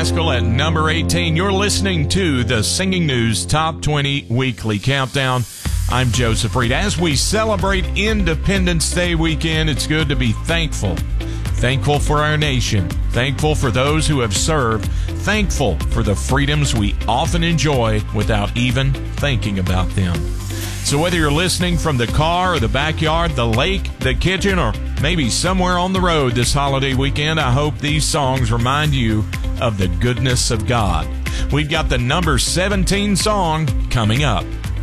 Haskell at number 18. You're listening to the Singing News Top 20 Weekly Countdown. I'm Joseph Reed. As we celebrate Independence Day weekend, it's good to be thankful. Thankful for our nation. Thankful for those who have served. Thankful for the freedoms we often enjoy without even thinking about them. So whether you're listening from the car or the backyard, the lake, the kitchen, or maybe somewhere on the road this holiday weekend, I hope these songs remind you of the goodness of God. We've got the number 17 song coming up.